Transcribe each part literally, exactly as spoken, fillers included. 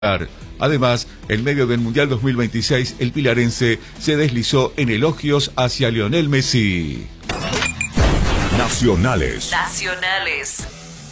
Además, en medio del Mundial dos mil veintiséis, el pilarense se deslizó en elogios hacia Lionel Messi. Nacionales. Nacionales.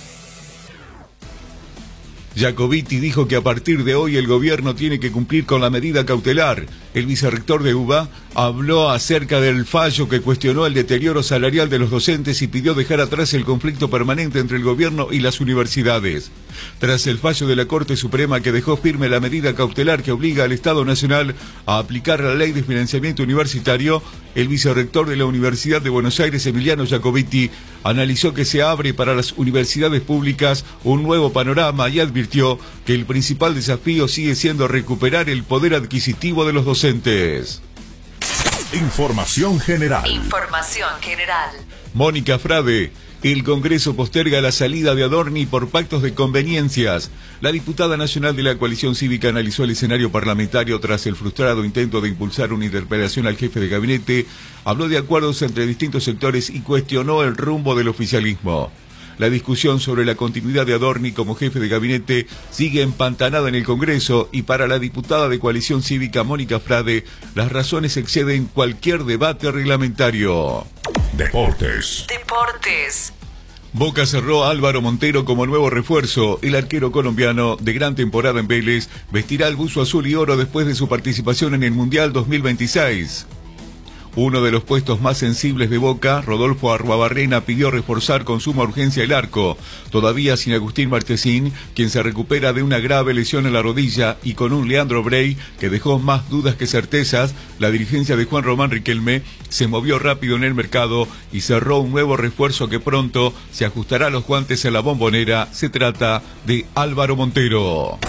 Jacobiti dijo que a partir de hoy el gobierno tiene que cumplir con la medida cautelar. El vicerrector de U B A habló acerca del fallo que cuestionó el deterioro salarial de los docentes y pidió dejar atrás el conflicto permanente entre el gobierno y las universidades. Tras el fallo de la Corte Suprema que dejó firme la medida cautelar que obliga al Estado Nacional a aplicar la Ley de Financiamiento Universitario, el vicerrector de la Universidad de Buenos Aires, Emiliano Jacobiti, analizó que se abre para las universidades públicas un nuevo panorama y advirtió que el principal desafío sigue siendo recuperar el poder adquisitivo de los docentes. Información general. Información general. Mónica Frade. El Congreso posterga la salida de Adorni por pactos de conveniencias. La diputada nacional de la coalición cívica analizó el escenario parlamentario tras el frustrado intento de impulsar una interpelación al jefe de gabinete, habló de acuerdos entre distintos sectores y cuestionó el rumbo del oficialismo. La discusión sobre la continuidad de Adorni como jefe de gabinete sigue empantanada en el Congreso y para la diputada de coalición cívica Mónica Frade, las razones exceden cualquier debate reglamentario. Deportes. Deportes. Boca cerró a Álvaro Montero como nuevo refuerzo. El arquero colombiano, de gran temporada en Vélez, vestirá el buzo azul y oro después de su participación en el Mundial dos mil veintiséis. Uno de los puestos más sensibles de Boca, Rodolfo Arruabarrena, pidió reforzar con suma urgencia el arco, todavía sin Agustín Marchesín, quien se recupera de una grave lesión en la rodilla, y con un Leandro Brey que dejó más dudas que certezas. La dirigencia de Juan Román Riquelme se movió rápido en el mercado y cerró un nuevo refuerzo que pronto se ajustará los guantes en la Bombonera. Se trata de Álvaro Montero.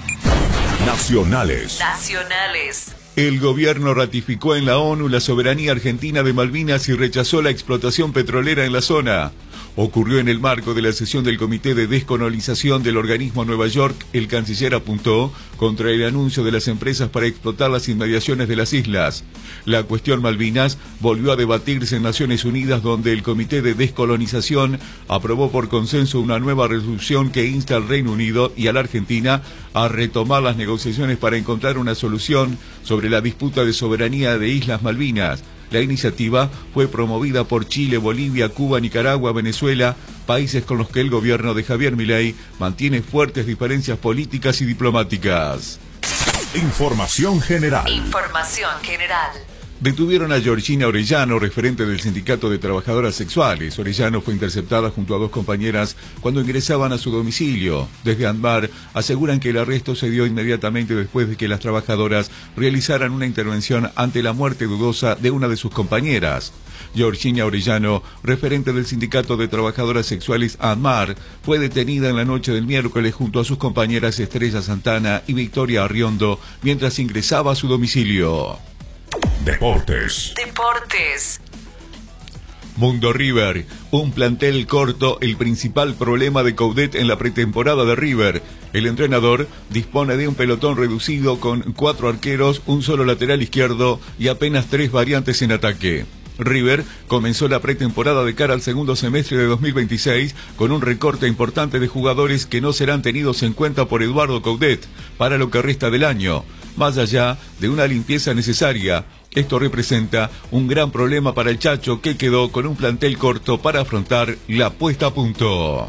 Nacionales. Nacionales. El gobierno ratificó en la ONU la soberanía argentina de Malvinas y rechazó la explotación petrolera en la zona. Ocurrió en el marco de la sesión del Comité de Descolonización del organismo Nueva York. El canciller apuntó contra el anuncio de las empresas para explotar las inmediaciones de las islas. La cuestión Malvinas volvió a debatirse en Naciones Unidas, donde el Comité de Descolonización aprobó por consenso una nueva resolución que insta al Reino Unido y a la Argentina a retomar las negociaciones para encontrar una solución sobre la disputa de soberanía de Islas Malvinas. La iniciativa fue promovida por Chile, Bolivia, Cuba, Nicaragua, Venezuela, países con los que el gobierno de Javier Milei mantiene fuertes diferencias políticas y diplomáticas. Información general. Información general. Detuvieron a Georgina Orellano, referente del Sindicato de Trabajadoras Sexuales. Orellano fue interceptada junto a dos compañeras cuando ingresaban a su domicilio. Desde ANMAR aseguran que el arresto se dio inmediatamente después de que las trabajadoras realizaran una intervención ante la muerte dudosa de una de sus compañeras. Georgina Orellano, referente del Sindicato de Trabajadoras Sexuales ANMAR, fue detenida en la noche del miércoles junto a sus compañeras Estrella Santana y Victoria Arriondo mientras ingresaba a su domicilio. Deportes. Deportes. Mundo River, un plantel corto, el principal problema de Coudet en la pretemporada de River. El entrenador dispone de un pelotón reducido con cuatro arqueros, un solo lateral izquierdo y apenas tres variantes en ataque. River comenzó la pretemporada de cara al segundo semestre de dos mil veintiséis con un recorte importante de jugadores que no serán tenidos en cuenta por Eduardo Coudet para lo que resta del año. Más allá de una limpieza necesaria, esto representa un gran problema para el Chacho, que quedó con un plantel corto para afrontar la puesta a punto.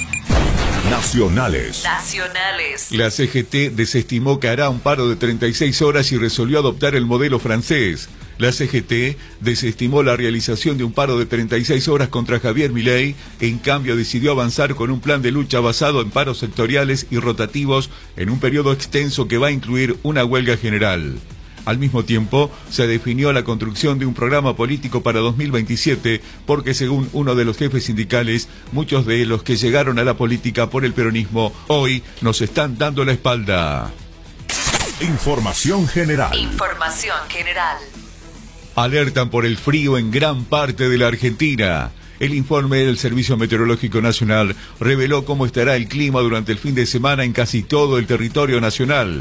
Nacionales. Nacionales. La C G T desestimó que hará un paro de treinta y seis horas y resolvió adoptar el modelo francés. La C G T desestimó la realización de un paro de treinta y seis horas contra Javier Milei, en cambio decidió avanzar con un plan de lucha basado en paros sectoriales y rotativos en un periodo extenso que va a incluir una huelga general. Al mismo tiempo, se definió la construcción de un programa político para dos mil veintisiete, porque según uno de los jefes sindicales, muchos de los que llegaron a la política por el peronismo hoy nos están dando la espalda. Información general. Información general. Alertan por el frío en gran parte de la Argentina. El informe del Servicio Meteorológico Nacional reveló cómo estará el clima durante el fin de semana en casi todo el territorio nacional.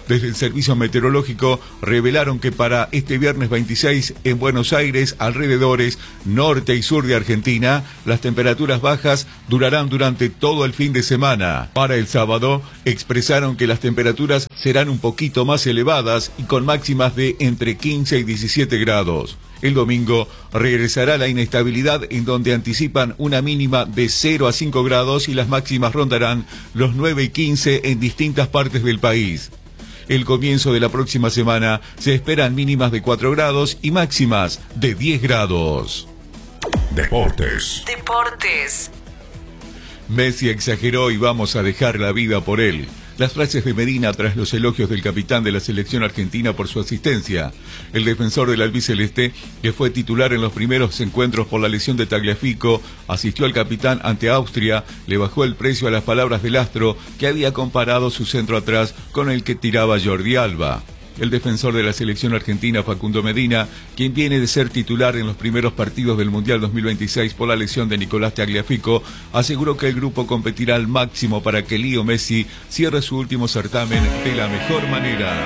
Desde el Servicio Meteorológico revelaron que para este viernes veintiséis en Buenos Aires, alrededores, norte y sur de Argentina, las temperaturas bajas durarán durante todo el fin de semana. Para el sábado, expresaron que las temperaturas serán un poquito más elevadas y con máximas de entre quince y diecisiete grados. El domingo regresará la inestabilidad, en donde anticipan una mínima de cero a cinco grados y las máximas rondarán los nueve y quince en distintas partes del país. El comienzo de la próxima semana se esperan mínimas de cuatro grados y máximas de diez grados. Deportes. Deportes. Messi exageró y vamos a dejar la vida por él. Las frases de Medina tras los elogios del capitán de la selección argentina por su asistencia. El defensor del albiceleste, que fue titular en los primeros encuentros por la lesión de Tagliafico, asistió al capitán ante Austria, le bajó el precio a las palabras del astro, que había comparado su centro atrás con el que tiraba Jordi Alba. El defensor de la selección argentina, Facundo Medina, quien viene de ser titular en los primeros partidos del Mundial dos mil veintiséis por la lesión de Nicolás Tagliafico, aseguró que el grupo competirá al máximo para que Leo Messi cierre su último certamen de la mejor manera.